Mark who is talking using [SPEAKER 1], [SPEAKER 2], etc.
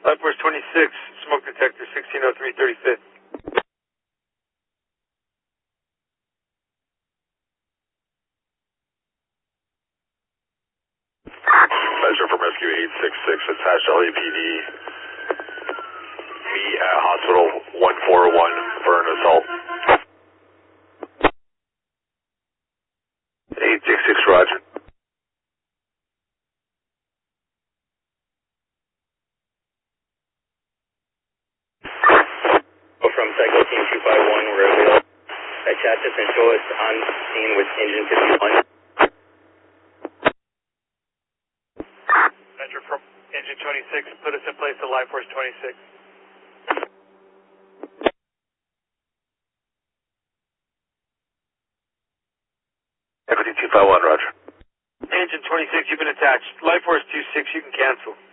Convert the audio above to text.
[SPEAKER 1] Life Force 26, smoke detector 1603 35th.
[SPEAKER 2] Measure from Rescue 866, attached LAPD. Me at Hospital 141 for an assault. 866, roger.
[SPEAKER 3] From Psycho Team 251, we're available. Chassis and show us on scene with engine 51.
[SPEAKER 1] Measure from engine 26, put us in place at Life Force 26.
[SPEAKER 2] Equity 251, roger.
[SPEAKER 1] Engine 26, you've been attached. Life Force 26, you can cancel.